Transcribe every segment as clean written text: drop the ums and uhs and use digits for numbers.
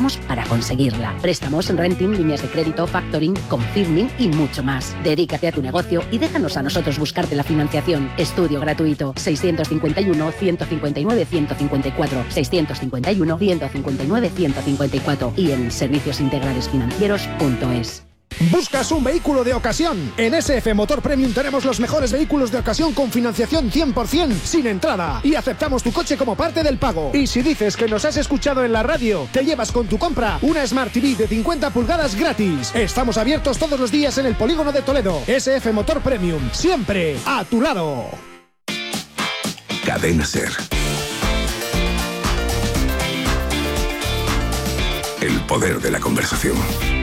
necesitamos para conseguirla. Préstamos, renting, líneas de crédito, factoring, confirming y mucho más. Dedícate a tu negocio y déjanos a nosotros buscarte la financiación. Estudio gratuito. 651 159 154. 651 159 154. Y en serviciosintegralesfinancieros.es. ¿Buscas un vehículo de ocasión? En SF Motor Premium tenemos los mejores vehículos de ocasión con financiación 100% sin entrada y aceptamos tu coche como parte del pago. Y si dices que nos has escuchado en la radio, te llevas con tu compra una Smart TV de 50 pulgadas gratis. Estamos abiertos todos los días en el Polígono de Toledo. SF Motor Premium, siempre a tu lado. Cadena SER. El poder de la conversación.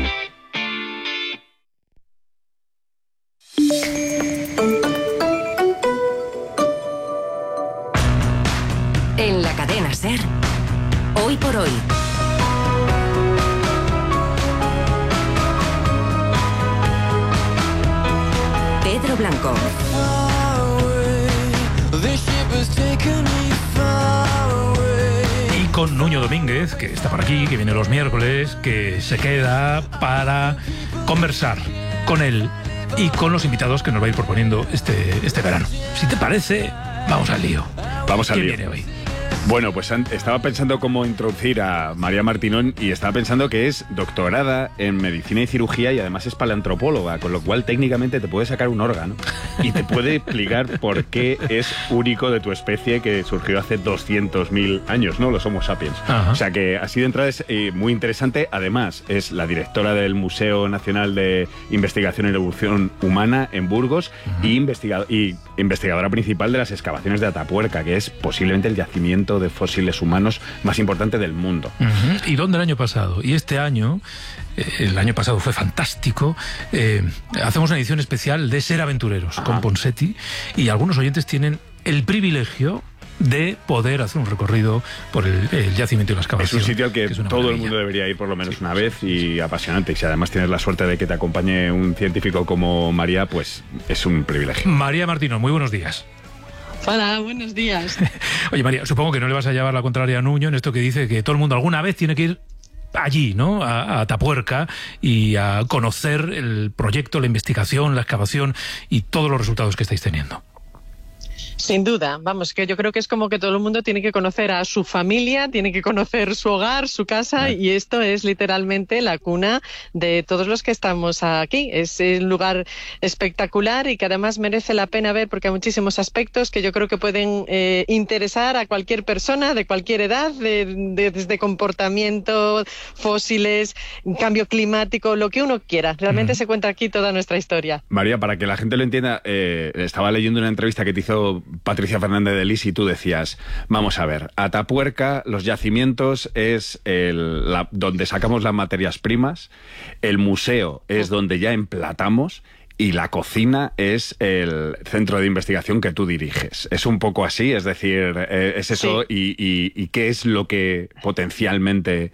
En la cadena SER, hoy por hoy. Pedro Blanco. Y con Nuño Domínguez, que está por aquí, que viene los miércoles, que se queda para conversar con él y con los invitados que nos va a ir proponiendo este verano. Si te parece, vamos al lío. Vamos al lío. ¿Quién viene hoy? Bueno, pues estaba pensando cómo introducir a María Martinón y estaba pensando que es doctorada en medicina y cirugía y además es paleantropóloga, con lo cual técnicamente te puede sacar un órgano y te puede explicar por qué es único de tu especie que surgió hace 200.000 años, ¿no? Los Homo sapiens. Ajá. O sea que así de entrada es muy interesante. Además, es la directora del Museo Nacional de Investigación en Evolución Humana en Burgos y investigadora principal de las excavaciones de Atapuerca, que es posiblemente el yacimiento de fósiles humanos más importante del mundo. ¿Y dónde el año pasado? Y este año, el año pasado fue fantástico, hacemos una edición especial de Ser Aventureros con Ponseti y algunos oyentes tienen el privilegio de poder hacer un recorrido por el yacimiento y la excavación. Es un sitio al que todo el mundo debería ir por lo menos una vez y apasionante. Y si además tienes la suerte de que te acompañe un científico como María, pues es un privilegio. María Martinón, muy buenos días. Hola, buenos días. Oye, María, supongo que no le vas a llevar la contraria a Nuño en esto que dice que todo el mundo alguna vez tiene que ir allí, ¿no? A Atapuerca y a conocer el proyecto, la investigación, la excavación y todos los resultados que estáis teniendo. Sin duda, vamos, que yo creo que es como que todo el mundo tiene que conocer a su familia, tiene que conocer su hogar, su casa, y esto es literalmente la cuna de todos los que estamos aquí. Es un lugar espectacular y que además merece la pena ver porque hay muchísimos aspectos que yo creo que pueden interesar a cualquier persona de cualquier edad, desde comportamiento, fósiles, cambio climático, lo que uno quiera. Realmente se cuenta aquí toda nuestra historia. María, para que la gente lo entienda, estaba leyendo una entrevista que te hizo Patricia Fernández de Lis y tú decías, vamos a ver, Atapuerca, los yacimientos es donde sacamos las materias primas, el museo es donde ya emplatamos y la cocina es el centro de investigación que tú diriges. Es un poco así, es decir, es eso. Sí. ¿Y qué es lo que potencialmente,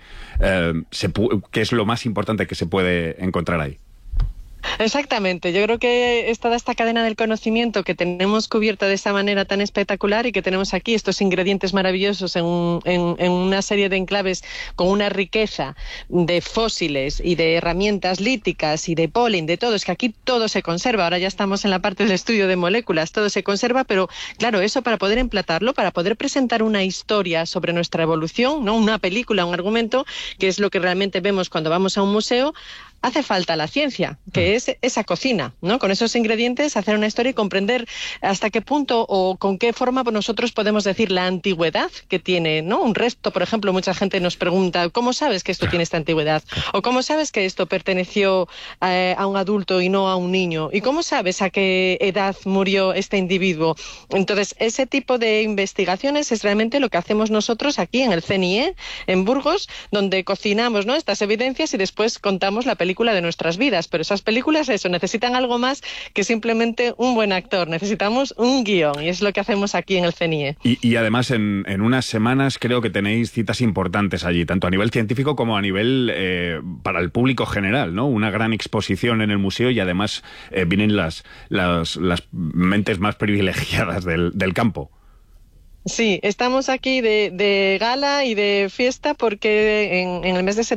qué es lo más importante que se puede encontrar ahí? Exactamente, yo creo que es toda esta cadena del conocimiento que tenemos cubierta de esta manera tan espectacular y que tenemos aquí estos ingredientes maravillosos en una serie de enclaves con una riqueza de fósiles y de herramientas líticas y de polen, de todo, es que aquí todo se conserva. Ahora ya estamos en la parte del estudio de moléculas, todo se conserva, pero claro, eso para poder emplatarlo, para poder presentar una historia sobre nuestra evolución, ¿no? Una película, un argumento, que es lo que realmente vemos cuando vamos a un museo, hace falta la ciencia, que es esa cocina, ¿no? Con esos ingredientes hacer una historia y comprender hasta qué punto o con qué forma nosotros podemos decir la antigüedad que tiene, ¿no? Un resto, por ejemplo, mucha gente nos pregunta, ¿cómo sabes que esto tiene esta antigüedad? ¿O cómo sabes que esto perteneció a un adulto y no a un niño? ¿Y cómo sabes a qué edad murió este individuo? Entonces, ese tipo de investigaciones es realmente lo que hacemos nosotros aquí en el CNIE, en Burgos, donde cocinamos, ¿no? Estas evidencias y después contamos la película de nuestras vidas, pero esas películas, eso, necesitan algo más que simplemente un buen actor, necesitamos un guión y es lo que hacemos aquí en el CNIE. Y además en unas semanas creo que tenéis citas importantes allí, tanto a nivel científico como a nivel para el público general, ¿no? Una gran exposición en el museo y además vienen las mentes más privilegiadas del campo. Sí, estamos aquí de gala y de fiesta porque en el mes de septiembre